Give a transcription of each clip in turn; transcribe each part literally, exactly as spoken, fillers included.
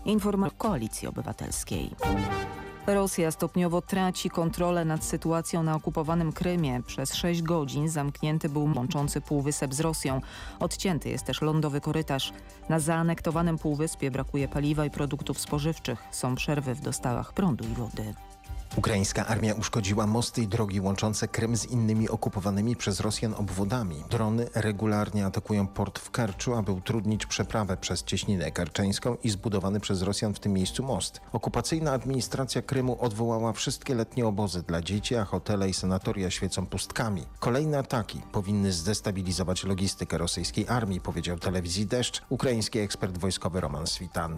Informacja Koalicji Obywatelskiej. Rosja stopniowo traci kontrolę nad sytuacją na okupowanym Krymie. Przez sześć godzin zamknięty był łączący półwysep z Rosją. Odcięty jest też lądowy korytarz. Na zaanektowanym półwyspie brakuje paliwa i produktów spożywczych. Są przerwy w dostawach prądu i wody. Ukraińska armia uszkodziła mosty i drogi łączące Krym z innymi okupowanymi przez Rosjan obwodami. Drony regularnie atakują port w Kerczu, aby utrudnić przeprawę przez cieśninę kerczeńską i zbudowany przez Rosjan w tym miejscu most. Okupacyjna administracja Krymu odwołała wszystkie letnie obozy dla dzieci, a hotele i sanatoria świecą pustkami. Kolejne ataki powinny zdestabilizować logistykę rosyjskiej armii, powiedział telewizji Deszcz ukraiński ekspert wojskowy Roman Switan.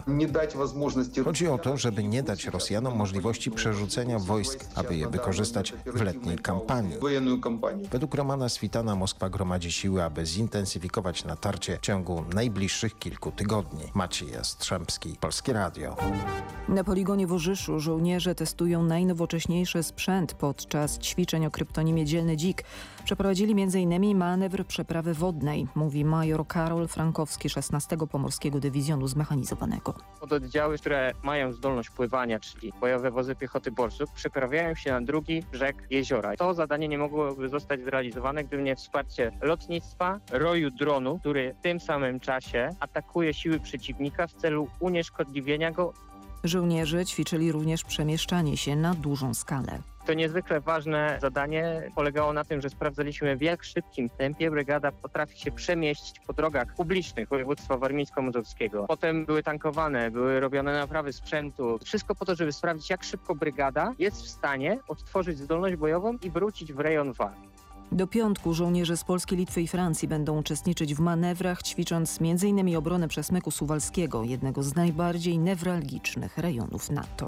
Chodzi o to, żeby nie dać Rosjanom możliwości przerzucenia wojsk, aby je wykorzystać w letniej kampanii. Według Romana Switana Moskwa gromadzi siły, aby zintensyfikować natarcie w ciągu najbliższych kilku tygodni. Maciej Jastrzębski, Polskie Radio. Na poligonie w Orzyszu żołnierze testują najnowocześniejszy sprzęt podczas ćwiczeń o kryptonimie Dzielny Dzik. Przeprowadzili między innymi manewr przeprawy wodnej, mówi major Karol Frankowski szesnastego Pomorskiego Dywizjonu Zmechanizowanego. Pododdziały, które mają zdolność pływania, czyli bojowe wozy piechoty Borsuk, przeprawiają się na drugi brzeg jeziora. To zadanie nie mogłoby zostać zrealizowane, gdyby nie wsparcie lotnictwa, roju dronu, który w tym samym czasie atakuje siły przeciwnika w celu unieszkodliwienia go. Żołnierze ćwiczyli również przemieszczanie się na dużą skalę. To niezwykle ważne zadanie polegało na tym, że sprawdzaliśmy, w jak szybkim tempie brygada potrafi się przemieścić po drogach publicznych województwa warmińsko-mazurskiego. Potem były tankowane, były robione naprawy sprzętu. Wszystko po to, żeby sprawdzić, jak szybko brygada jest w stanie odtworzyć zdolność bojową i wrócić w rejon walki. Do piątku żołnierze z Polski, Litwy i Francji będą uczestniczyć w manewrach, ćwicząc między innymi obronę przesmyku suwalskiego, jednego z najbardziej newralgicznych rejonów NATO.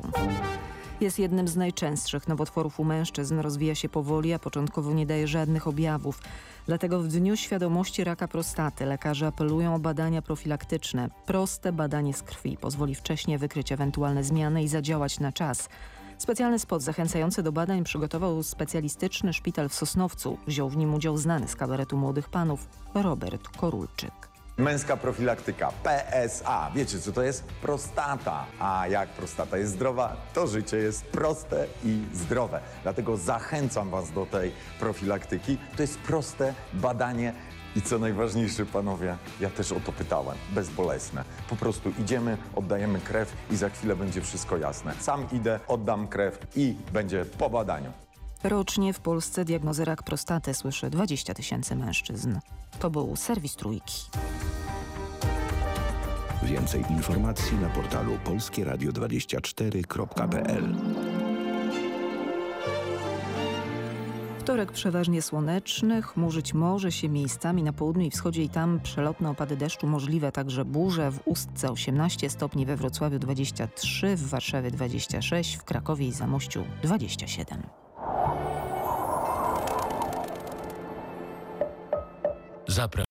Jest jednym z najczęstszych nowotworów u mężczyzn, rozwija się powoli, a początkowo nie daje żadnych objawów. Dlatego w Dniu Świadomości Raka Prostaty lekarze apelują o badania profilaktyczne. Proste badanie z krwi pozwoli wcześniej wykryć ewentualne zmiany i zadziałać na czas. Specjalny spot zachęcający do badań przygotował specjalistyczny szpital w Sosnowcu. Wziął w nim udział znany z kabaretu Młodych Panów Robert Korulczyk. Męska profilaktyka, P S A. Wiecie, co to jest? Prostata. A jak prostata jest zdrowa, to życie jest proste i zdrowe. Dlatego zachęcam Was do tej profilaktyki. To jest proste badanie i co najważniejsze, panowie, ja też o to pytałem, bezbolesne. Po prostu idziemy, oddajemy krew i za chwilę będzie wszystko jasne. Sam idę, oddam krew i będzie po badaniu. Rocznie w Polsce diagnozę rak prostaty słyszy dwadzieścia tysięcy mężczyzn. To był serwis Trójki. Więcej informacji na portalu polskie radio dwadzieścia cztery kropka p l. Wtorek przeważnie słoneczny, chmurzyć może się miejscami na południu i wschodzie i tam przelotne opady deszczu, możliwe także burze. W Ustce osiemnaście stopni, we Wrocławiu dwadzieścia trzy, w Warszawie dwadzieścia sześć, w Krakowie i Zamościu dwadzieścia siedem. Zapraszam.